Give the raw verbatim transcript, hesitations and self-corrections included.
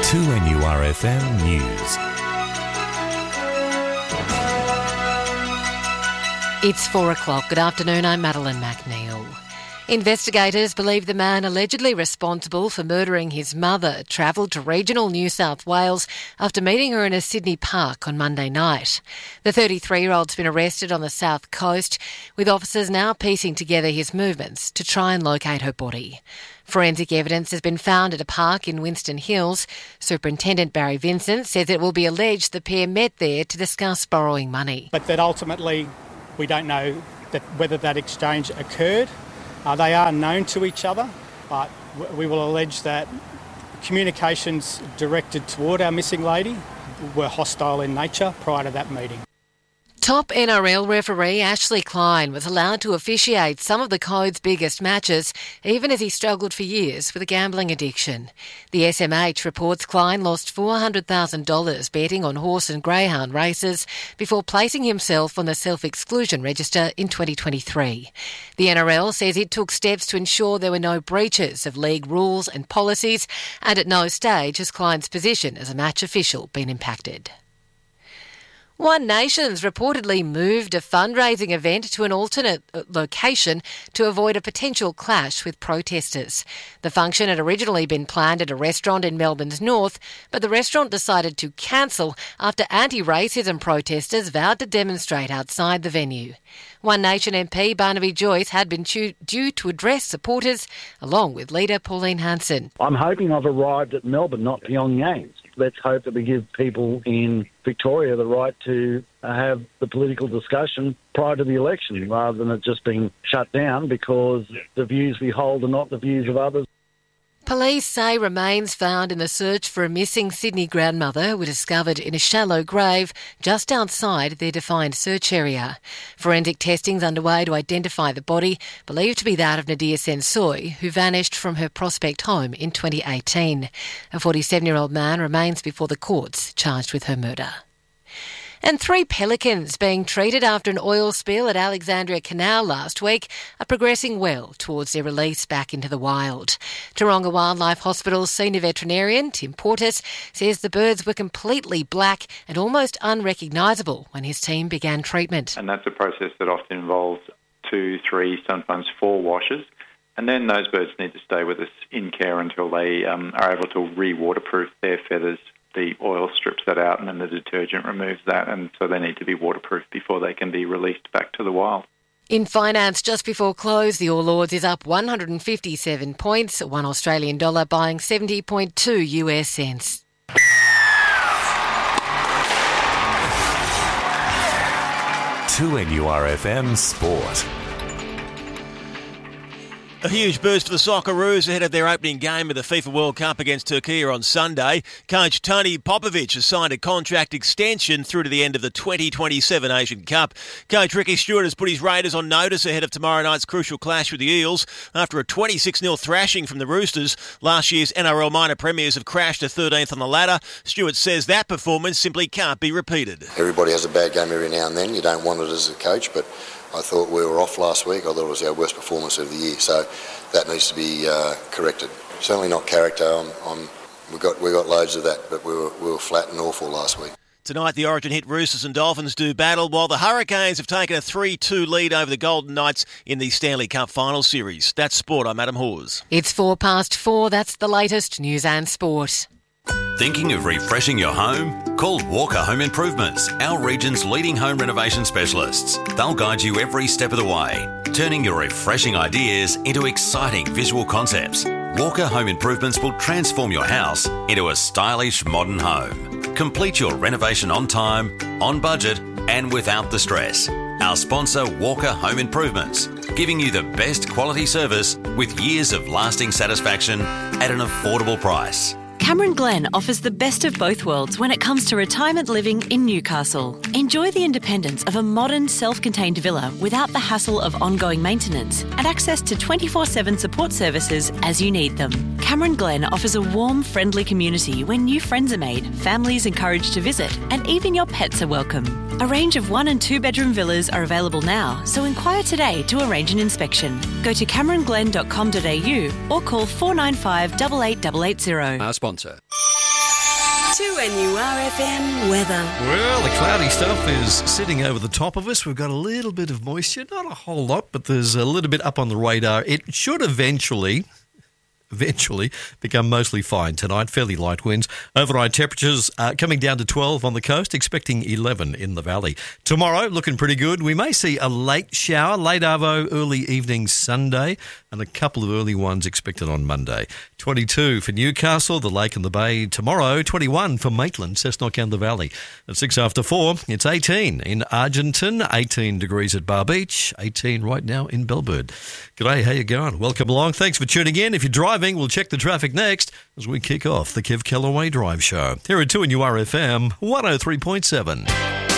two N U R F M News. It's four o'clock. Good afternoon, I'm Madeline McNeil. Investigators believe the man allegedly responsible for murdering his mother travelled to regional New South Wales after meeting her in a Sydney park on Monday night. The thirty-three-year-old's been arrested on the south coast, with officers now piecing together his movements to try and locate her body. Forensic evidence has been found at a park in Winston Hills. Superintendent Barry Vincent says it will be alleged the pair met there to discuss borrowing money. But that ultimately we don't know that whether that exchange occurred. Uh, they are known to each other, but we will allege that communications directed toward our missing lady were hostile in nature prior to that meeting. Top N R L referee Ashley Klein was allowed to officiate some of the Code's biggest matches, even as he struggled for years with a gambling addiction. The S M H reports Klein lost four hundred thousand dollars betting on horse and greyhound races before placing himself on the self-exclusion register in twenty twenty-three. The N R L says it took steps to ensure there were no breaches of league rules and policies, and at no stage has Klein's position as a match official been impacted. One Nation's reportedly moved a fundraising event to an alternate location to avoid a potential clash with protesters. The function had originally been planned at a restaurant in Melbourne's north, but the restaurant decided to cancel after anti-racism protesters vowed to demonstrate outside the venue. One Nation M P Barnaby Joyce had been due to address supporters, along with leader Pauline Hanson. I'm hoping I've arrived at Melbourne, not Pyongyang. Let's hope that we give people in Victoria the right to have the political discussion prior to the election, rather than it just being shut down because the views we hold are not the views of others. Police say remains found in the search for a missing Sydney grandmother were discovered in a shallow grave just outside their defined search area. Forensic testing's underway to identify the body, believed to be that of Nadia Sensoy, who vanished from her Prospect home in twenty eighteen. A forty-seven-year-old man remains before the courts charged with her murder. And three pelicans being treated after an oil spill at Alexandria Canal last week are progressing well towards their release back into the wild. Taronga Wildlife Hospital's senior veterinarian, Tim Portis, says the birds were completely black and almost unrecognisable when his team began treatment. And that's a process that often involves two, three, sometimes four washes. And then those birds need to stay with us in care until they um, are able to re-waterproof their feathers. The oil strips that out and then the detergent removes that, and so they need to be waterproof before they can be released back to the wild. In finance, just before close, the All Ords is up one hundred fifty-seven points, one Australian dollar buying seventy point two U S cents. two N U R F M Sport. A huge boost for the Socceroos ahead of their opening game of the FIFA World Cup against Turkey on Sunday. Coach Tony Popovic has signed a contract extension through to the end of the twenty twenty-seven Asian Cup. Coach Ricky Stewart has put his Raiders on notice ahead of tomorrow night's crucial clash with the Eels. After a twenty-six nil thrashing from the Roosters, last year's N R L minor premiers have crashed to thirteenth on the ladder. Stewart says that performance simply can't be repeated. Everybody has a bad game every now and then. You don't want it as a coach, but I thought we were off last week. I thought it was our worst performance of the year, so that needs to be uh, corrected. Certainly not character. I'm, I'm, we got we got loads of that, but we were we were flat and awful last week. Tonight, the Origin hit Roosters and Dolphins do battle, while the Hurricanes have taken a three two lead over the Golden Knights in the Stanley Cup Final Series. That's sport. I'm Adam Hawes. It's four past four. That's the latest news and sport. Thinking of refreshing your home? Call Walker Home Improvements, our region's leading home renovation specialists. They'll guide you every step of the way, turning your refreshing ideas into exciting visual concepts. Walker Home Improvements will transform your house into a stylish modern home. Complete your renovation on time, on budget, and without the stress. Our sponsor, Walker Home Improvements, giving you the best quality service with years of lasting satisfaction at an affordable price. Cameron Glen offers the best of both worlds when it comes to retirement living in Newcastle. Enjoy the independence of a modern, self-contained villa without the hassle of ongoing maintenance and access to twenty-four seven support services as you need them. Cameron Glen offers a warm, friendly community where new friends are made, families encouraged to visit, and even your pets are welcome. A range of one and two bedroom villas are available now, so inquire today to arrange an inspection. Go to cameron glen dot com dot a u or call four nine five, eight eight eight eight zero. Our sponsor. two N U R F M weather. Well, the cloudy stuff is sitting over the top of us. We've got a little bit of moisture, not a whole lot, but there's a little bit up on the radar. It should eventually... eventually become mostly fine tonight. Fairly light winds. Overnight temperatures uh, coming down to twelve on the coast, expecting eleven in the valley. Tomorrow, looking pretty good. We may see a late shower, late arvo, early evening Sunday, and a couple of early ones expected on Monday. twenty-two for Newcastle, the Lake and the Bay tomorrow. twenty-one for Maitland, Cessnock and the Valley. At six after four, it's eighteen in Argenton, eighteen degrees at Bar Beach, eighteen right now in Bellbird. G'day, how you going? Welcome along. Thanks for tuning in. If you're driving, we'll check the traffic next as we kick off the Kev Callaway Drive Show. Here at two N U R F M one oh three point seven.